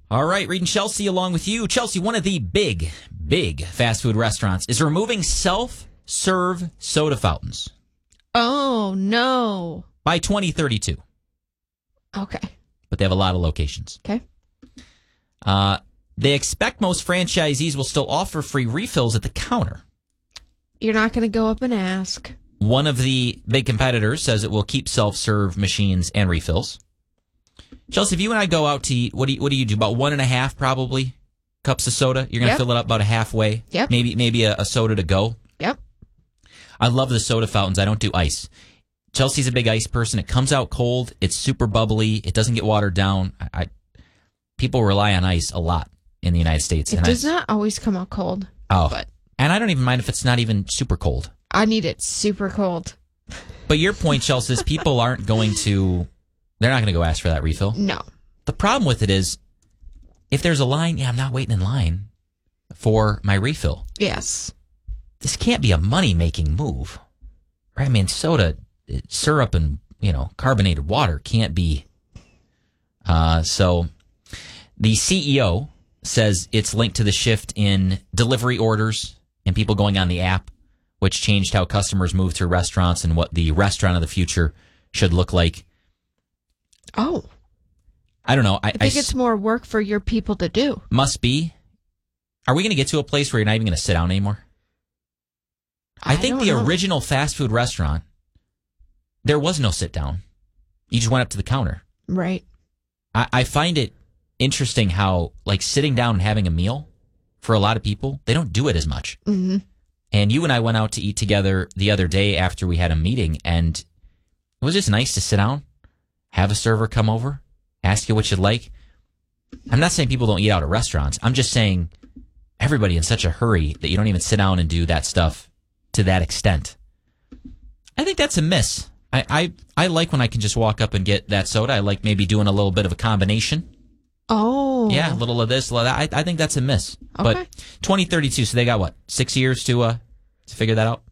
All right, Reed and Chelsea along with you. Chelsea, one of the big fast food restaurants is removing self-serve soda fountains. Oh, no. By 2032. Okay. But they have a lot of locations. Okay. They expect most franchisees will still offer free refills at the counter. You're not going to go up and ask. One of the big competitors says it will keep self-serve machines and refills. Chelsea, if you and I go out to eat, what do you do? About 1.5 probably cups of soda. You're going to fill it up about halfway. Yep. Maybe a soda to go. Yep. I love the soda fountains. I don't do ice. Chelsea's a big ice person. It comes out cold. It's super bubbly. It doesn't get watered down. People rely on ice a lot in the United States. It does not always come out cold. Oh, and I don't even mind if it's not even super cold. I need it super cold. But your point, Chelsea, is people aren't going to... They're not going to go ask for that refill. No. The problem with it is, if there's a line, I'm not waiting in line for my refill. Yes. This can't be a money-making move. Right? I mean, soda, syrup, and carbonated water can't be. So the CEO says it's linked to the shift in delivery orders and people going on the app, which changed how customers move through restaurants and what the restaurant of the future should look like. Oh. I don't know. I think it's more work for your people to do. Must be. Are we going to get to a place where you're not even going to sit down anymore? I think the original fast food restaurant, there was no sit down. You just went up to the counter. Right. I find it interesting how, sitting down and having a meal, for a lot of people, they don't do it as much. Mm-hmm. And you and I went out to eat together the other day after we had a meeting, and it was just nice to sit down, have a server come over, ask you what you'd like. I'm not saying people don't eat out at restaurants. I'm just saying everybody in such a hurry that you don't even sit down and do that stuff to that extent. I think that's a miss. I like when I can just walk up and get that soda. I like maybe doing a little bit of a combination. Oh. Yeah, a little of this, a little of that. I think that's a miss. Okay. But 2032, so they got, 6 years to figure that out?